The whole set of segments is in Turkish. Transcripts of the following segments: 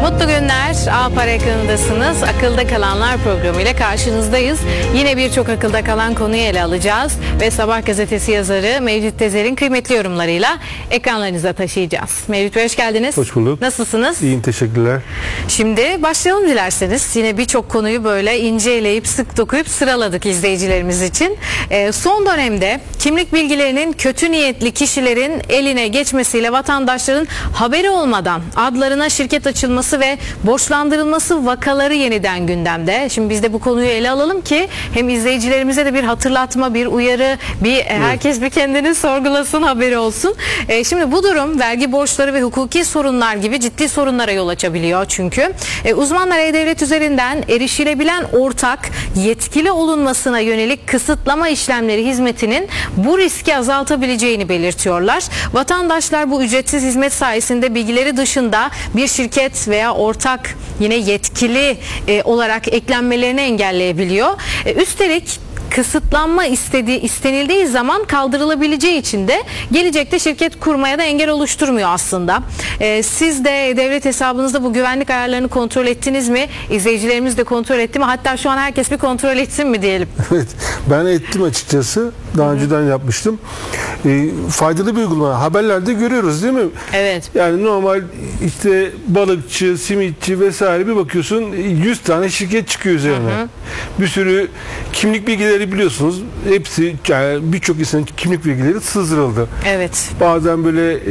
Mutlu günler. A-Para ekranındasınız. Akılda Kalanlar programıyla karşınızdayız. Yine birçok akılda kalan konuyu ele alacağız ve Sabah gazetesi yazarı Mevlüt Tezer'in kıymetli yorumlarıyla ekranlarınıza taşıyacağız. Mevlüt Bey, hoş geldiniz. Hoş bulduk. Nasılsınız? İyiyim, teşekkürler. Şimdi başlayalım dilerseniz. Yine birçok konuyu böyle inceleyip sık dokuyup sıraladık izleyicilerimiz için. Son dönemde kimlik bilgilerinin kötü niyetli kişilerin eline geçmesiyle vatandaşların haberi olmadan adlarına şirket açılması ve borçlandırılması vakaları yeniden gündemde. Şimdi biz de bu konuyu ele alalım ki hem izleyicilerimize de bir hatırlatma, bir uyarı, herkes bir kendini sorgulasın, haberi olsun. Şimdi bu durum vergi borçları ve hukuki sorunlar gibi ciddi sorunlara yol açabiliyor çünkü. Uzmanlar E-Devlet üzerinden erişilebilen ortak yetkili olunmasına yönelik kısıtlama işlemleri hizmetinin bu riski azaltabileceğini belirtiyorlar. Vatandaşlar bu ücretsiz hizmet sayesinde bilgileri dışında bir şirket veya ortak yine yetkili olarak eklenmelerini engelleyebiliyor. Üstelik kısıtlanma istenildiği zaman kaldırılabileceği için de gelecekte şirket kurmaya da engel oluşturmuyor aslında. Siz de devlet hesabınızda bu güvenlik ayarlarını kontrol ettiniz mi? İzleyicilerimiz de kontrol etti mi? Hatta şu an herkes bir kontrol etsin mi diyelim? Evet, ben ettim açıkçası. Daha önceden yapmıştım. Faydalı bir uygulama. Haberlerde görüyoruz değil mi? Evet. Yani normal işte balıkçı, simitçi vesaire bir bakıyorsun 100 tane şirket çıkıyor üzerine. Bir sürü kimlik bilgileri biliyorsunuz. Hepsi, yani birçok insanın kimlik bilgileri sızdırıldı. Evet. Bazen böyle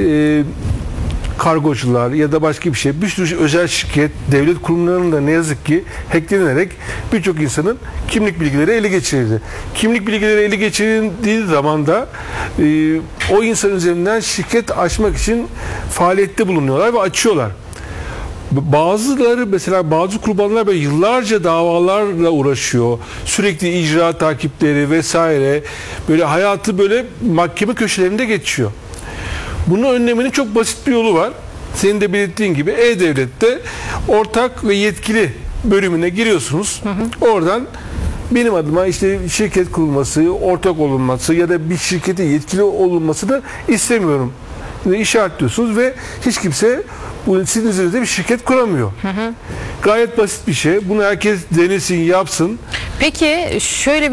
kargocular ya da başka bir şey, bir sürü özel şirket, devlet kurumlarının da ne yazık ki hacklenerek birçok insanın kimlik bilgileri ele geçirildi. Kimlik bilgileri ele geçirildiği zaman da o insan üzerinden şirket açmak için faaliyette bulunuyorlar ve açıyorlar. Bazıları, mesela bazı kurbanlar böyle yıllarca davalarla uğraşıyor. Sürekli icra takipleri vesaire. Böyle hayatı böyle mahkeme köşelerinde geçiyor. Bunun önleminin çok basit bir yolu var. Senin de belirttiğin gibi E-Devlet'te ortak ve yetkili bölümüne giriyorsunuz. Oradan benim adıma işte şirket kurulması, ortak olunması ya da bir şirkete yetkili olunmasını istemiyorum. İşaretliyorsunuz ve hiç kimse sizin üzerinizde bir şirket kuramıyor. Gayet basit bir şey. Bunu herkes denesin, yapsın. Peki şöyle